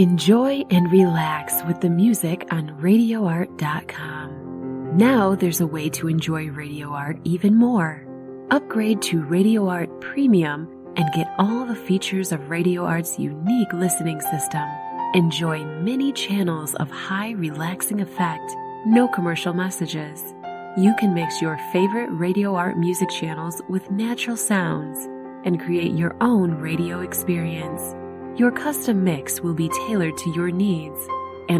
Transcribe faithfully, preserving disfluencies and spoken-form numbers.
Enjoy and relax with the music on radio art dot com. Now there's a way to enjoy Radio Art even more. Upgrade to Radio Art Premium and get all the features of Radio Art's unique listening system. Enjoy many channels of high relaxing effect, no commercial messages. You can mix your favorite Radio Art music channels with natural sounds and create your own radio experience. Your custom mix will be tailored to your needs.